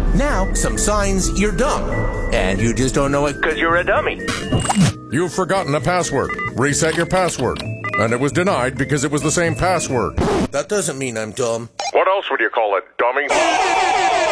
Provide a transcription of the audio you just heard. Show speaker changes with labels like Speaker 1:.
Speaker 1: Now, some signs you're dumb. And you just don't know it because you're a dummy.
Speaker 2: You've forgotten a password. Reset your password. And it was denied because it was the same password.
Speaker 1: That doesn't mean I'm dumb.
Speaker 2: What else would you call it, dummy?